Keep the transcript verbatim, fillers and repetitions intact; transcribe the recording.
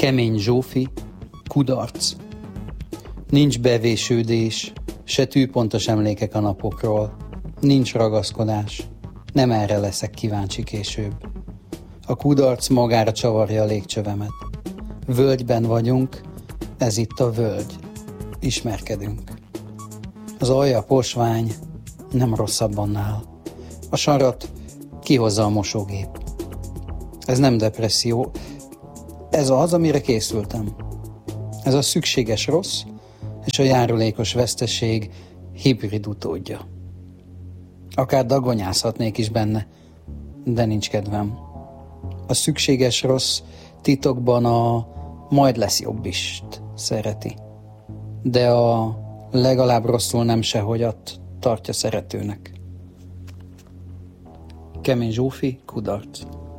Kemény Zsófi, kudarc. Nincs bevésődés, se tűpontos emlékek a napokról. Nincs ragaszkodás, nem erre leszek kíváncsi később. A kudarc magára csavarja a légcsövemet. Völgyben vagyunk, ez itt a völgy. Ismerkedünk. Az alja posvány, nem rosszabb annál. A sarat kihozza a mosógép. Ez nem depresszió, ez az, amire készültem. Ez a szükséges rossz és a járulékos veszteség hibrid utódja. Akár dagonyázhatnék is benne, de nincs kedvem. A szükséges rossz titokban a majd lesz jobb is szereti, de a legalább rosszul nem sehogyat tartja szeretőnek. Kemény Zsófi, kudarc.